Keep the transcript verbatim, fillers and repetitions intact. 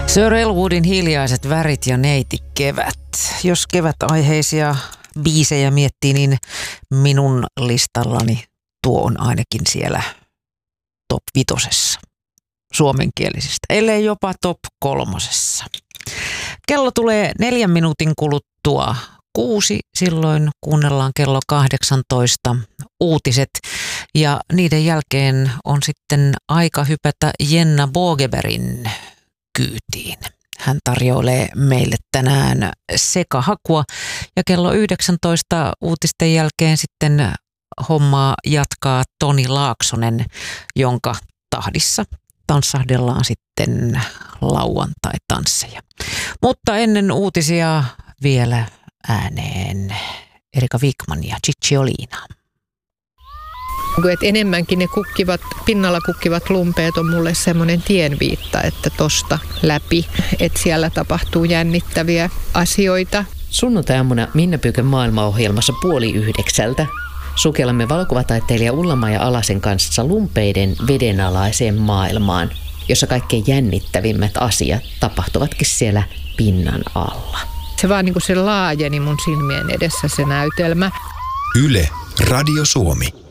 Sir Elwoodin Hiljaiset värit ja Neiti Kevät. Jos kevätaiheisia biisejä miettii, niin minun listallani tuo on ainakin siellä top vitosessa suomenkielisistä, ellei jopa top kolmosessa. Kello tulee neljän minuutin kuluttua kuusi, silloin kuunnellaan kello kahdeksantoista uutiset ja niiden jälkeen on sitten aika hypätä Jenna Bogebergin kyytiin. Hän tarjoilee meille tänään sekahakua ja kello yhdeksäntoista uutisten jälkeen sitten hommaa jatkaa Toni Laaksonen, jonka tahdissa tanssahdellaan sitten lauantai-tansseja. Mutta ennen uutisia vielä ääneen Erika Wikman ja Cicciolina. Et enemmänkin ne kukkivat, pinnalla kukkivat lumpeet on mulle semmoinen tienviitta, että tosta läpi, että siellä tapahtuu jännittäviä asioita. Sunnuntai-aamuna Minna Pykön maailmaohjelmassa puoli yhdeksältä sukellamme valokuvataiteilija Ulla-Maija Alasen kanssa lumpeiden vedenalaiseen maailmaan, jossa kaikkein jännittävimmät asiat tapahtuvatkin siellä pinnan alla. Se vaan niin kuin se laajeni mun silmien edessä se näytelmä. Yle, Radio Suomi.